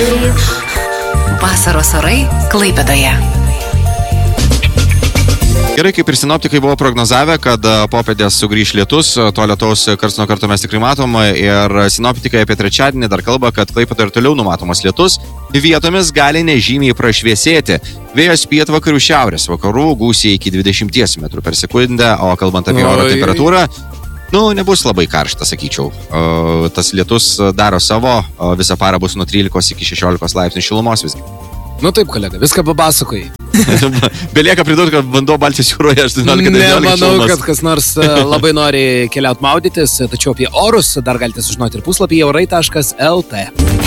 Vasaros orai Klaipėdoje. Gerai, kaip ir sinoptikai buvo prognozavę, kad popietės sugrįš lietus, to lietaus karts nuo karto mes tikrai matom ir sinoptikai apie trečiadienį dar kalba, kad Klaipėdoje ir toliau numatomas lietus, vietomis gali nežymiai prašviesėti. Vėjas pietvakarių šiaurės vakarų gūsiai iki 20 metrų per sekundę, o kalbant apie oro temperatūrą, nebus labai karšta, sakyčiau. Tas lietus daro savo, visą parą bus nuo 13 iki 16 laipsnių šilumos visgi. Taip, kolega, viską papasakojai. Belieka pridurti, kad vanduo Baltijos jūroje 18-19 Nemanau, šilumos. kad kas nors labai nori keliaut maudytis, tačiau apie orus dar galite sužinoti ir puslapyje orai.lt.